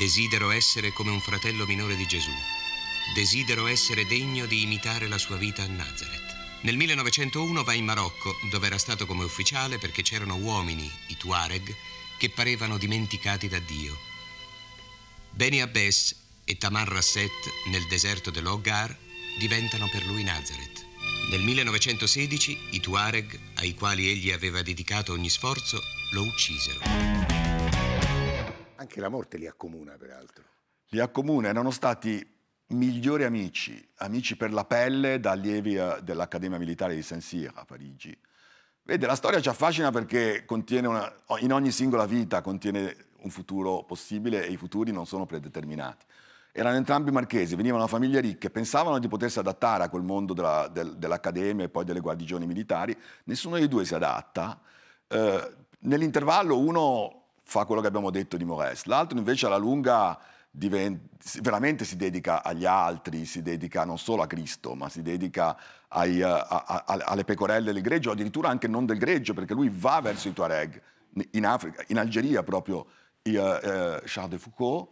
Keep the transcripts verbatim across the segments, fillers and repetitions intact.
Desidero essere come un fratello minore di Gesù. Desidero essere degno di imitare la sua vita a Nazareth. Nel millenovecentouno va in Marocco, dove era stato come ufficiale perché c'erano uomini, i Tuareg, che parevano dimenticati da Dio. Beni Abbès e Tamar Rasset, nel deserto dell'Hoggar, diventano per lui Nazareth. Nel millenovecentosedici i Tuareg, ai quali egli aveva dedicato ogni sforzo, lo uccisero. Anche la morte li accomuna, peraltro. Li accomuna, erano stati migliori amici, amici per la pelle, da allievi dell'Accademia Militare di Saint-Cyr a Parigi. Vede, la storia ci affascina perché contiene una, in ogni singola vita contiene un futuro possibile e i futuri non sono predeterminati. Erano entrambi marchesi, venivano da famiglie ricche, pensavano di potersi adattare a quel mondo della, del, dell'Accademia e poi delle guarnigioni militari. Nessuno dei due si adatta. Eh, nell'intervallo uno fa quello che abbiamo detto di Maurice, l'altro invece alla lunga diventa, veramente si dedica agli altri, si dedica non solo a Cristo, ma si dedica ai, a, a, a, alle pecorelle del greggio, addirittura anche non del greggio, perché lui va verso i Tuareg, in Africa, in Algeria proprio, i, uh, uh, Charles de Foucauld,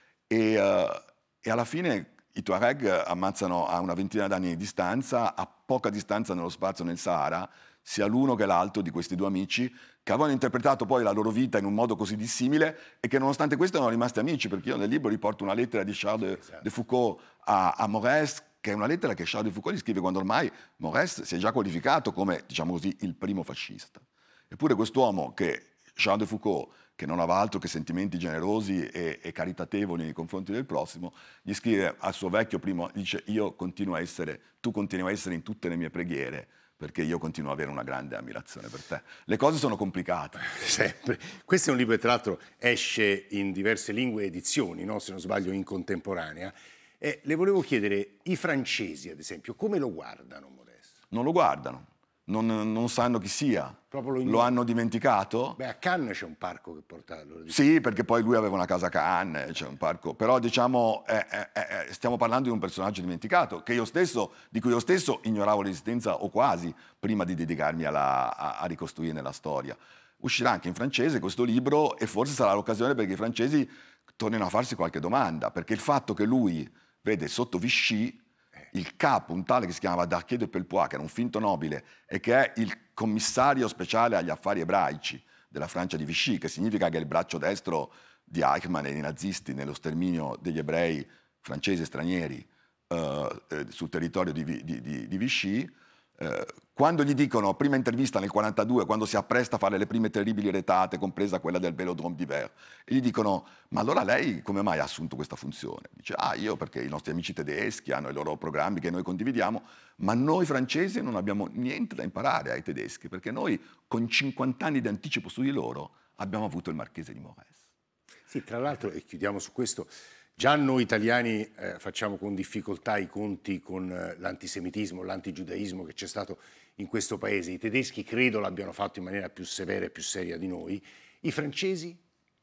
e, uh, e alla fine i Tuareg ammazzano a una ventina d'anni di distanza, a poca distanza nello spazio nel Sahara, sia l'uno che l'altro di questi due amici, che avevano interpretato poi la loro vita in un modo così dissimile e che nonostante questo erano rimasti amici, perché io nel libro riporto una lettera di Charles de, de Foucauld a, a Maurice, che è una lettera che Charles de Foucauld gli scrive quando ormai Maurice si è già qualificato come, diciamo così, il primo fascista. Eppure quest'uomo, che Charles de Foucauld, che non aveva altro che sentimenti generosi e, e caritatevoli nei confronti del prossimo, gli scrive al suo vecchio primo, dice: io continuo a essere, tu continui a essere in tutte le mie preghiere, perché io continuo ad avere una grande ammirazione per te. Le cose sono complicate. Sempre. Questo è un libro che tra l'altro esce in diverse lingue e edizioni, no? Se non sbaglio in contemporanea. E le volevo chiedere, i francesi ad esempio, come lo guardano Maurice? Non lo guardano, non, non sanno chi sia, Proprio lo, lo hanno dimenticato. Beh, a Cannes c'è un parco che porta loro. Sì, perché poi lui aveva una casa a Cannes, c'è un parco, però diciamo eh, eh, eh, stiamo parlando di un personaggio dimenticato che io stesso, di cui io stesso ignoravo l'esistenza o quasi prima di dedicarmi alla, a, a ricostruire la storia. Uscirà anche in francese questo libro e forse sarà l'occasione perché i francesi tornino a farsi qualche domanda, perché il fatto che lui, vede, sotto Vichy, il capo, un tale che si chiamava Darquier de Pellepoix, che era un finto nobile e che è il commissario speciale agli affari ebraici della Francia di Vichy, che significa che è il braccio destro di Eichmann e dei nazisti nello sterminio degli ebrei francesi e stranieri eh, eh, sul territorio di, di, di, di Vichy. Eh, quando gli dicono, prima intervista nel quarantadue, quando si appresta a fare le prime terribili retate, compresa quella del Velodrome d'Hiver, e gli dicono: ma allora lei come mai ha assunto questa funzione? Dice: ah, io perché i nostri amici tedeschi hanno i loro programmi che noi condividiamo, ma noi francesi non abbiamo niente da imparare ai tedeschi, perché noi con cinquanta anni di anticipo su di loro abbiamo avuto il Marchese di Maurice. Sì, tra l'altro, e chiudiamo su questo, già noi italiani eh, facciamo con difficoltà i conti con eh, l'antisemitismo, l'antigiudaismo che c'è stato in questo paese. I tedeschi credo l'abbiano fatto in maniera più severa e più seria di noi. I francesi?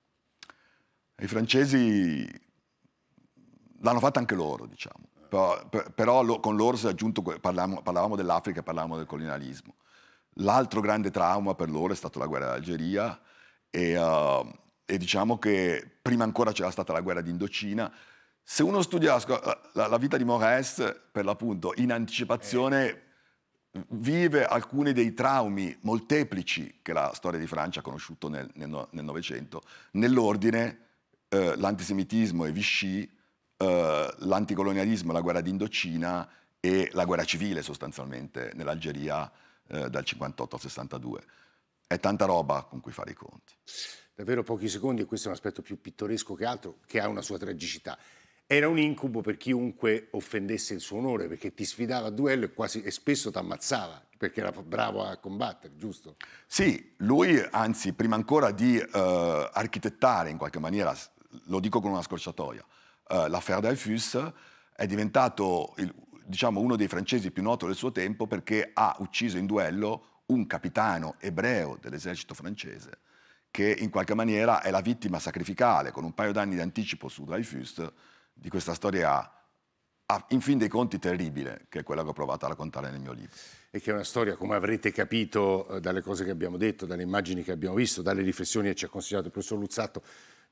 I francesi l'hanno fatta anche loro, diciamo. Però, per, però lo, con loro si è aggiunto, parlavamo, parlavamo dell'Africa e parlavamo del colonialismo. L'altro grande trauma per loro è stata la guerra d'Algeria e... Uh, e diciamo che prima ancora c'era stata la guerra d'Indocina. Se uno studia la, la, la vita di Maurice, per l'appunto, in anticipazione eh. vive alcuni dei traumi molteplici che la storia di Francia ha conosciuto nel, nel, nel Novecento, nell'ordine eh, l'antisemitismo e Vichy, eh, l'anticolonialismo, la guerra d'Indocina e la guerra civile sostanzialmente nell'Algeria eh, dal cinquantotto al sessantadue. È tanta roba con cui fare i conti. Davvero pochi secondi, e questo è un aspetto più pittoresco che altro, che ha una sua tragicità. Era un incubo per chiunque offendesse il suo onore, perché ti sfidava a duello e, quasi, e spesso ti ammazzava, perché era bravo a combattere, giusto? Sì, lui anzi, prima ancora di uh, architettare in qualche maniera, lo dico con una scorciatoia, uh, l'affaire Dreyfus, è diventato il, diciamo, uno dei francesi più noti del suo tempo perché ha ucciso in duello un capitano ebreo dell'esercito francese, che in qualche maniera è la vittima sacrificale, con un paio d'anni di anticipo su Dreyfus, di questa storia, a, in fin dei conti, terribile, che è quella che ho provato a raccontare nel mio libro. E che è una storia, come avrete capito dalle cose che abbiamo detto, dalle immagini che abbiamo visto, dalle riflessioni che ci ha consigliato il professor Luzzatto,